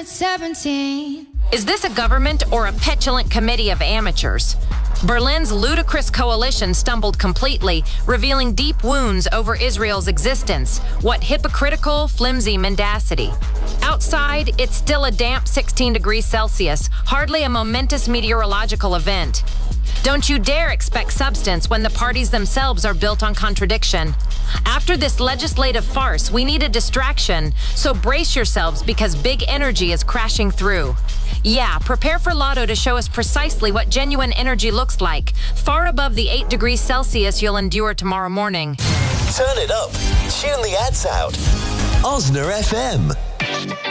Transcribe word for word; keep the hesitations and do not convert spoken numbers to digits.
at seventeen. Is this a government or a petulant committee of amateurs? Berlin's ludicrous coalition stumbled completely, revealing deep wounds over Israel's existence. What hypocritical, flimsy mendacity. Outside, it's still a damp sixteen degrees Celsius, hardly a momentous meteorological event. Don't you dare expect substance when the parties themselves are built on contradiction. After this legislative farce, we need a distraction, so brace yourselves because big energy is crashing through. Yeah, prepare for Lotto to show us precisely what genuine energy looks like, far above the eight degrees Celsius you'll endure tomorrow morning. Turn it up. Tune the ads out. Osner F M.